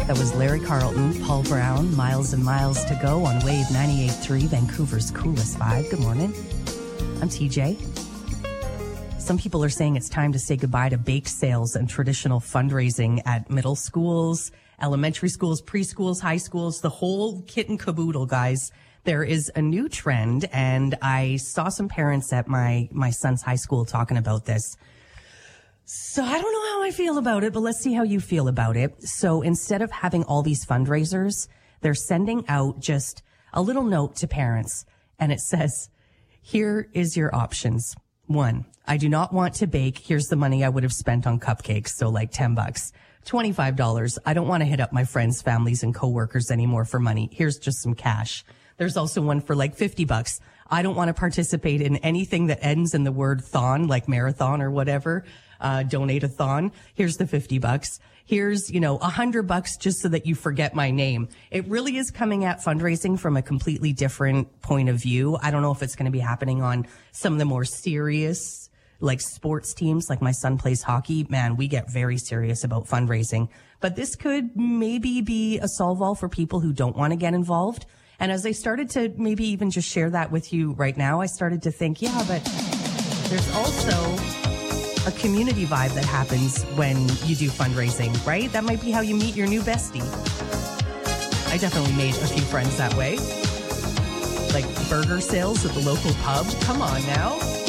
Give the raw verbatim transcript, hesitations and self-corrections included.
That was Larry Carlton, Paul Brown, Miles and Miles to Go on Wave ninety-eight point three, Vancouver's coolest vibe. Good morning. I'm T J. Some people are saying it's time to say goodbye to bake sales and traditional fundraising at middle schools, elementary schools, preschools, high schools, the whole kit and caboodle, guys. There is a new trend, and I saw some parents at my, my son's high school talking about this. So I don't know how I feel about it, but let's see how you feel about it. So instead of having all these fundraisers, they're sending out just a little note to parents, and it says, here is your options. One, I do not want to bake. Here's the money I would have spent on cupcakes. So like ten bucks, twenty-five dollars. I don't want to hit up my friends, families, and coworkers anymore for money. Here's just some cash. There's also one for like fifty bucks. I don't want to participate in anything that ends in the word thon, like marathon or whatever. Uh, donate a thon. Here's the fifty bucks. Here's, you know, a hundred bucks just so that you forget my name. It really is coming at fundraising from a completely different point of view. I don't know if it's going to be happening on some of the more serious, like sports teams, like my son plays hockey. Man, we get very serious about fundraising, but this could maybe be a solve all for people who don't want to get involved. And as I started to maybe even just share that with you right now, I started to think, yeah, but there's also a community vibe that happens when you do fundraising, right? That might be how you meet your new bestie. I definitely made a few friends that way. Like burger sales at the local pub. Come on now.